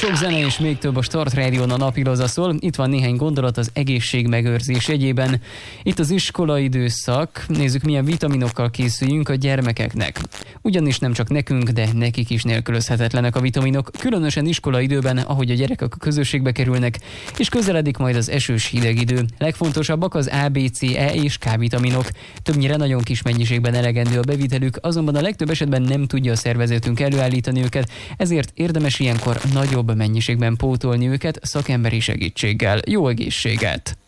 Sok zene és még több a Start Rádión a napilaza szól. Itt van néhány gondolat az egészségmegőrzés jegyében. Itt az iskolai időszak. Nézzük, milyen vitaminokkal készüljünk a gyermekeknek. Ugyanis nem csak nekünk, de nekik is nélkülözhetetlenek a vitaminok, különösen iskolai időben, ahogy a gyerekek a közösségbe kerülnek, és közeledik majd az esős hideg idő. Legfontosabbak az A, B, C, E és K vitaminok. Többnyire nagyon kis mennyiségben elegendő a bevitelük, azonban a legtöbb esetben nem tudja a szervezetünk előállítani őket, ezért érdemes ilyenkor nagyobb mennyiségben pótolni őket szakemberi segítséggel. Jó egészséget!